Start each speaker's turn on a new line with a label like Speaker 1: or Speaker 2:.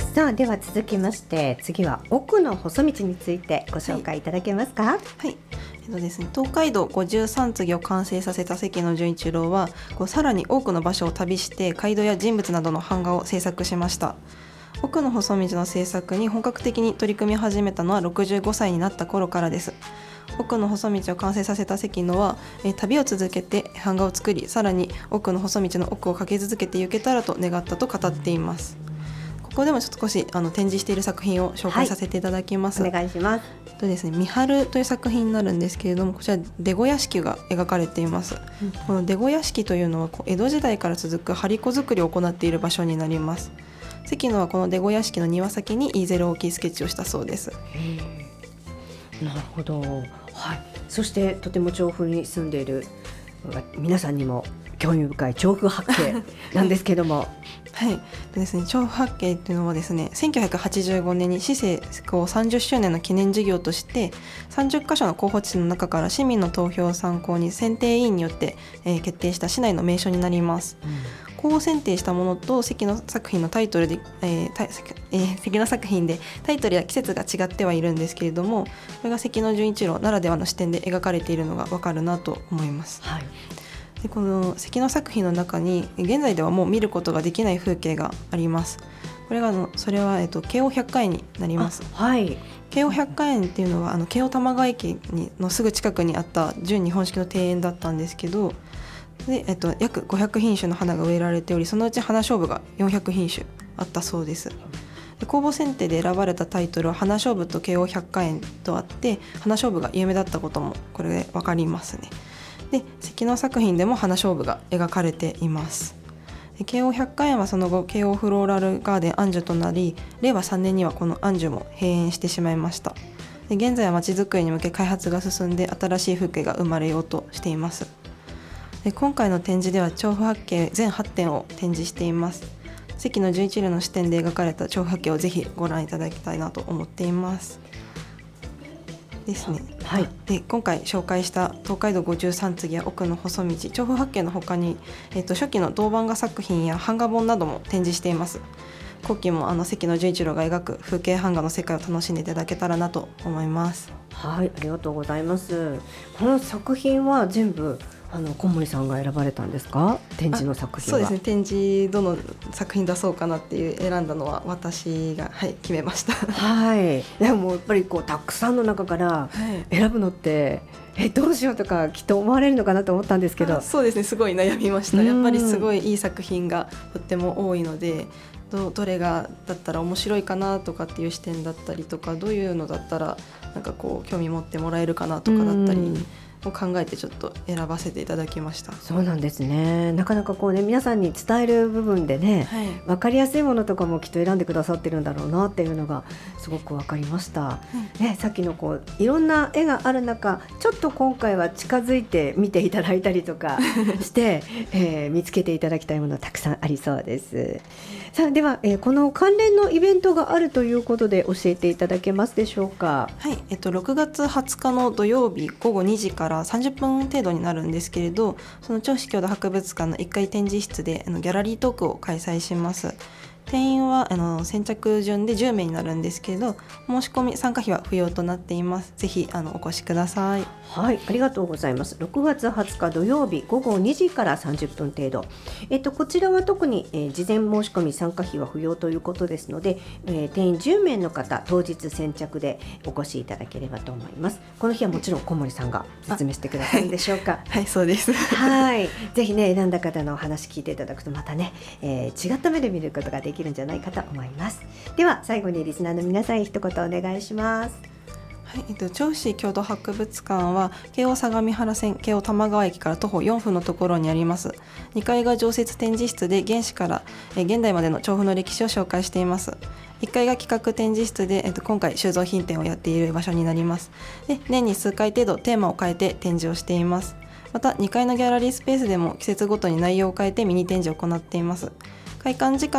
Speaker 1: さあでは続きまして次は奥の細道についてご紹介いただけますか？
Speaker 2: はい、ですね、東海道53次を完成させた関野純一郎はさらに多くの場所を旅して街道や人物などの版画を制作しました。奥の細道の制作に本格的に取り組み始めたのは65歳になった頃からです。奥の細道を完成させた関野は、旅を続けて版画を作り、さらに奥の細道の奥を駆け続けて行けたらと願ったと語っています。ここでも少し展示している作品を紹介させていただきます。
Speaker 1: お願いします。
Speaker 2: ですね、見張るという作品になるんですけれども、こちら出小屋敷が描かれています。この出小屋敷というのは江戸時代から続く張り子作りを行っている場所になります。関野はこの出小屋敷の庭先にイーゼル大きいスケッチをしたそうです。
Speaker 1: なるほど、はい、そしてとても調布に住んでいる皆さんにも興味深い調布八景なんですけども
Speaker 2: はいですね、調布八景というのはですね、1985年に市政30周年の記念事業として30カ所の候補地の中から市民の投票を参考に選定委員によって、決定した市内の名所になります。候補選定したものと関野作品のタイトルで、関野作品でタイトルや季節が違ってはいるんですけれども、これが関野純一郎ならではの視点で描かれているのが分かるなと思います。
Speaker 1: はい、
Speaker 2: でこの関野作品の中に現在ではもう見ることができない風景があります。それは、京王百貨園になります。
Speaker 1: はい、
Speaker 2: 京王百貨園っていうのは京王玉川駅のすぐ近くにあった純日本式の庭園だったんですけど、で、約500品種の花が植えられており、そのうち花菖蒲が400品種あったそうです。で公募選定で選ばれたタイトルは花菖蒲と京王百貨園とあって、花菖蒲が有名だったこともこれで分かりますね。で関野作品でも花菖蒲が描かれています。で京王百貨園はその後京王フローラルガーデン安寿となり、令和3年にはこの安寿も閉園してしまいました。で現在はまちづくりに向け開発が進んで新しい風景が生まれようとしています。で今回の展示では調布八景全8点を展示しています。関野純一郎の視点で描かれた調布八景をぜひご覧いただきたいなと思っていますですね。
Speaker 1: はい、
Speaker 2: で今回紹介した東海道53次や奥の細道、調布八景の他に、初期の銅版画作品や版画本なども展示しています。後期も関野純一郎が描く風景版画の世界を楽しんでいただけたらなと思います。
Speaker 1: はい、ありがとうございます。この作品は全部小森さんが選ばれたんですか？展示の作品は。
Speaker 2: そうですね、展示どの作品出そうかなっていう選んだのは私が、決めました。
Speaker 1: はい、でもやっぱりたくさんの中から選ぶのって、どうしようとかきっと思われるのかなと思ったんですけど。
Speaker 2: そうですね、すごい悩みました。やっぱりすごいいい作品がとっても多いので、どれがだったら面白いかなとかっていう視点だったりとか、どういうのだったら興味持ってもらえるかなとかだったりを考えてちょっと選ばせていただきました。
Speaker 1: そうなんですね。なかなか皆さんに伝える部分でね、分かりやすいものとかもきっと選んでくださってるんだろうなっていうのがすごく分かりました。さっきのいろんな絵がある中、ちょっと今回は近づいて見ていただいたりとかして、見つけていただきたいものたくさんありそうです。さあでは、この関連のイベントがあるということで教えていただけますでしょうか？
Speaker 2: はい、6月20日の土曜日午後2時から30分程度になるんですけれど、その銚子郷土博物館の1階展示室でギャラリートークを開催します。定員は先着順で10名になるんですけれど、申し込み参加費は不要となっています。ぜひお越しください。
Speaker 1: はい、ありがとうございます。6月20日土曜日午後2時から30分程度、こちらは特に、事前申し込み参加費は不要ということですので、定員10名の方当日先着でお越しいただければと思います。この日はもちろん小森さんが説明してくださるんでしょうか？
Speaker 2: はい、そうです。
Speaker 1: はい、ぜひね選んだ方のお話聞いていただくとまたね、違った目で見ることができるんじゃないかと思います。では最後にリスナーの皆さん一言お願いします。
Speaker 2: はい、銚子郷土博物館は京王相模原線京王玉川駅から徒歩4分のところにあります。2階が常設展示室で原始から現代までの調布の歴史を紹介しています。1階が企画展示室で、今回収蔵品展をやっている場所になります。で年に数回程度テーマを変えて展示をしています。また2階のギャラリースペースでも季節ごとに内容を変えてミニ展示を行っています。開館時間